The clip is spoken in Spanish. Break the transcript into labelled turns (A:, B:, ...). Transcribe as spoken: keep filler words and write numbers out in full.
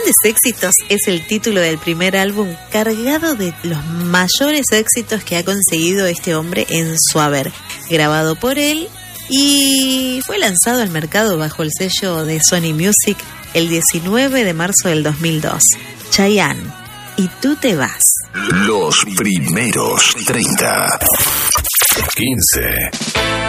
A: Mayores éxitos es el título del primer álbum cargado de los mayores éxitos que ha conseguido este hombre en su haber, grabado por él y fue lanzado al mercado bajo el sello de Sony Music el diecinueve de marzo del dos mil dos. Chayanne, y tú te vas.
B: Los primeros treinta. quince.